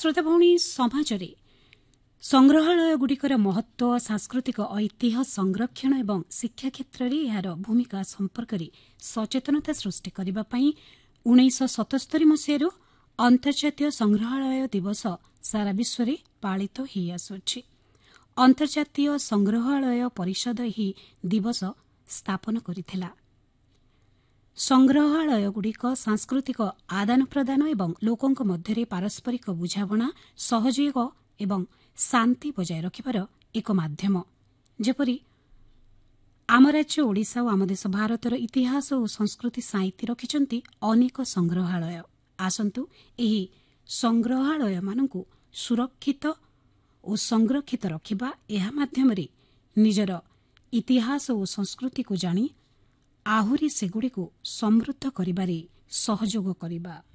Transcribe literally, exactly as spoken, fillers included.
श्रोता भौणी समाजरे संग्रहालयଗୁଡ଼ିକର महत्व सांस्कृतिक ऐतिह्य संरक्षण और शिक्षा क्षेत्र में यार भूमिका संपर्क में सचेतनता सृष्टि करने उन्नीस सतस्तरी मसीह अंतर्जातीय संग्रहालय दिवस सारा विश्व में पालित हो आसुछि। अंतर्जातीय संग्रहालय परिषद यह दिवस स्थापन करथिला। संग्रहालयଗୁଡ଼ିକ सांस्कृतिक आदान प्रदान और लोकों मध्य पारस्परिक बुझाणा सहयोग और शांति बजाय रखिबार एक माध्यम। जेपरी आम राज्य ओडिशा और आम देश भारतर इतिहास और संस्कृति साइती रखिछन्ति अनेक संग्रहालय। आसंतु एही संग्रहालय मानकु सुरक्षित और संरक्षित रखिबा एहा माध्यमरे निजर इतिहास और संस्कृति को जानी आहुरी सेगुड़ी को समृद्ध करिबारे सहयोग करिबा।